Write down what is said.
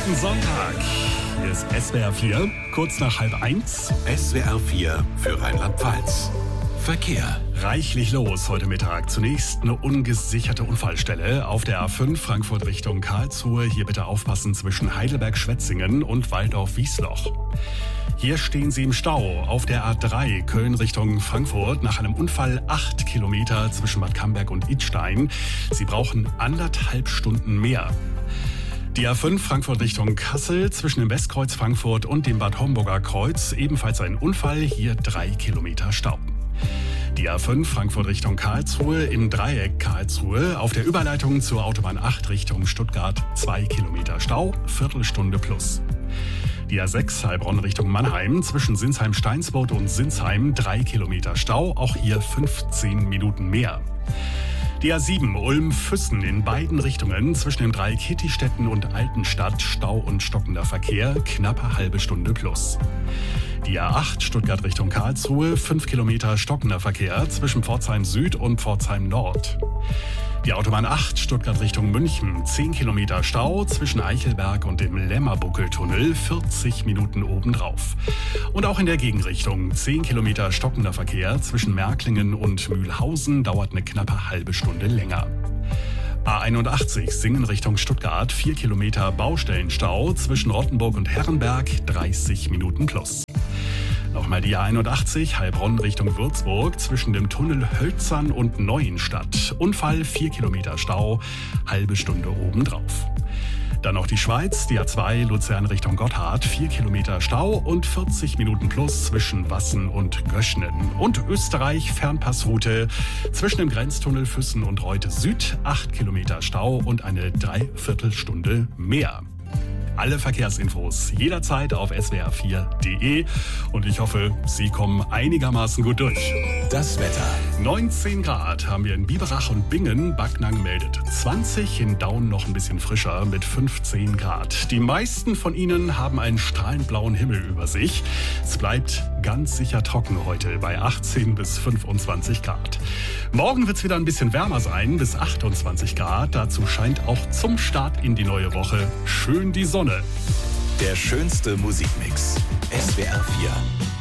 guten Sonntag. Hier ist SWR 4, kurz nach 12:30. SWR 4 für Rheinland-Pfalz. Verkehr. Reichlich los heute Mittag. Zunächst eine ungesicherte Unfallstelle auf der A5 Frankfurt Richtung Karlsruhe. Hier bitte aufpassen zwischen Heidelberg-Schwetzingen und Waldorf-Wiesloch. Hier stehen Sie im Stau auf der A3 Köln Richtung Frankfurt. Nach einem Unfall 8 Kilometer zwischen Bad Camberg und Idstein. Sie brauchen 1,5 Stunden mehr. Die A5 Frankfurt Richtung Kassel zwischen dem Westkreuz Frankfurt und dem Bad Homburger Kreuz. Ebenfalls ein Unfall, hier 3 Kilometer Stau. Die A5 Frankfurt Richtung Karlsruhe im Dreieck Karlsruhe. Auf der Überleitung zur Autobahn 8 Richtung Stuttgart 2 Kilometer Stau, Viertelstunde plus. Die A6 Heilbronn Richtung Mannheim zwischen Sinsheim-Steinsburg und Sinsheim 3 Kilometer Stau, auch hier 15 Minuten mehr. Die A7 Ulm-Füssen in beiden Richtungen zwischen dem Dreieck Hittistetten und Altenstadt Stau und stockender Verkehr, knappe halbe Stunde plus. Die A8 Stuttgart Richtung Karlsruhe, 5 Kilometer stockender Verkehr zwischen Pforzheim Süd und Pforzheim Nord. Die Autobahn 8 Stuttgart Richtung München, 10 Kilometer Stau zwischen Eichelberg und dem Lämmerbuckeltunnel, 40 Minuten obendrauf. Und auch in der Gegenrichtung, 10 Kilometer stockender Verkehr zwischen Märklingen und Mühlhausen, dauert eine knappe halbe Stunde länger. A81 Singen Richtung Stuttgart, 4 Kilometer Baustellenstau zwischen Rottenburg und Herrenberg, 30 Minuten plus. Nochmal die A81 Heilbronn Richtung Würzburg zwischen dem Tunnel Hölzern und Neuenstadt. Unfall 4 Kilometer Stau, halbe Stunde obendrauf. Dann noch die Schweiz, die A2 Luzern Richtung Gotthard, 4 Kilometer Stau und 40 Minuten plus zwischen Wassen und Göschnen. Und Österreich Fernpassroute zwischen dem Grenztunnel Füssen und Reute Süd, 8 Kilometer Stau und eine Dreiviertelstunde mehr. Alle Verkehrsinfos jederzeit auf swr4.de und ich hoffe, Sie kommen einigermaßen gut durch. Das Wetter. 19 Grad haben wir in Biberach und Bingen, Backnang meldet 20, in Daun noch ein bisschen frischer mit 15 Grad. Die meisten von Ihnen haben einen strahlend blauen Himmel über sich. Es bleibt ganz sicher trocken heute bei 18 bis 25 Grad. Morgen wird es wieder ein bisschen wärmer sein, bis 28 Grad. Dazu scheint auch zum Start in die neue Woche schön die Sonne. Der schönste Musikmix. SWR 4.